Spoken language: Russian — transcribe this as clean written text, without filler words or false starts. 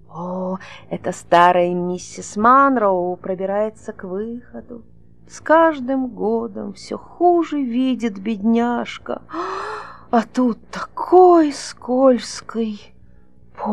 О, эта старая миссис Манроу пробирается к выходу. С каждым годом все хуже видит бедняжка. А тут такой скользкий.